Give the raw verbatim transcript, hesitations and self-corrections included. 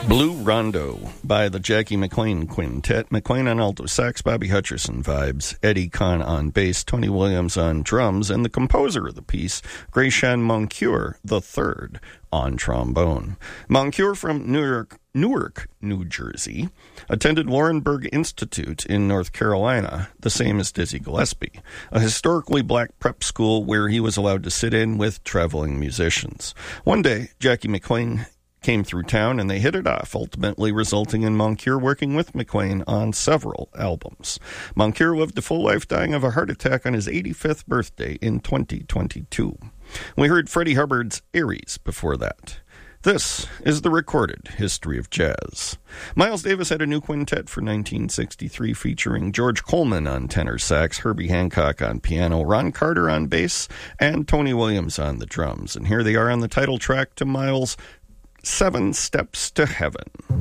Blue Rondo by the Jackie McLean Quintet. McLean on alto sax, Bobby Hutcherson vibes, Eddie Kahn on bass, Tony Williams on drums, and the composer of the piece, Greyshawn Moncure the third, on trombone. Moncure from Newark, Newark, New Jersey, attended Laurinburg Institute in North Carolina, the same as Dizzy Gillespie, a historically black prep school where he was allowed to sit in with traveling musicians. One day, Jackie McLean came through town and they hit it off, ultimately resulting in Moncure working with McLean on several albums. Moncure lived a full life, dying of a heart attack on his eighty-fifth birthday in twenty twenty-two. We heard Freddie Hubbard's Aries before that. This is the recorded history of jazz. Miles Davis had a new quintet for nineteen sixty-three featuring George Coleman on tenor sax, Herbie Hancock on piano, Ron Carter on bass, and Tony Williams on the drums. And here they are on the title track to Miles' Seven Steps to Heaven.